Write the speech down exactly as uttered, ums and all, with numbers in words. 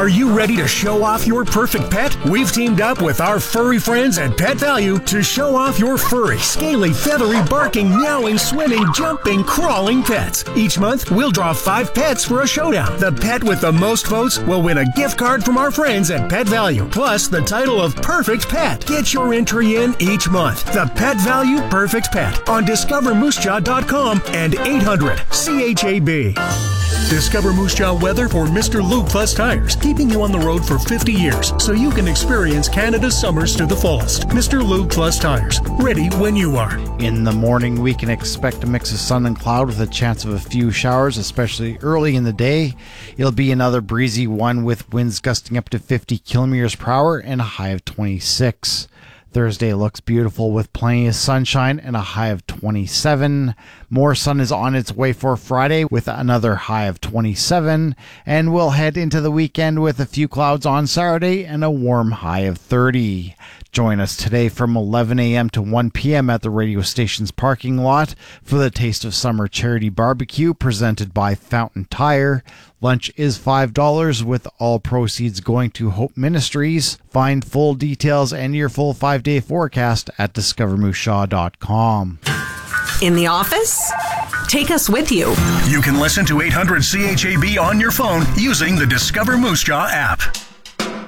Are you ready to show off your perfect pet? We've teamed up with our furry friends at Pet Value to show off your furry, scaly, feathery, barking, meowing, swimming, jumping, crawling pets. Each month, we'll draw five pets for a showdown. The pet with the most votes will win a gift card from our friends at Pet Value, plus the title of Perfect Pet. Get your entry in each month. The Pet Value Perfect Pet on discover moose jaw dot com and eight hundred C H A B. Discover Moose Jaw weather for Mister Lube Plus Tires, keeping you on the road for fifty years so you can experience Canada's summers to the fullest. Mister Lube Plus Tires, ready when you are. In the morning, we can expect a mix of sun and cloud with a chance of a few showers, especially early in the day. It'll be another breezy one with winds gusting up to fifty kilometers per hour and a high of twenty-six. Thursday looks beautiful with plenty of sunshine and a high of twenty-seven. More sun is on its way for Friday with another high of twenty-seven. And we'll head into the weekend with a few clouds on Saturday and a warm high of thirty. Join us today from eleven a.m. to one p.m. at the radio station's parking lot for the Taste of Summer charity barbecue presented by Fountain Tire. Lunch is five dollars with all proceeds going to Hope Ministries. Find full details and your full five-day forecast at discover moose jaw dot com. In the office? Take us with you. You can listen to eight hundred C H A B on your phone using the Discover Moose Jaw app.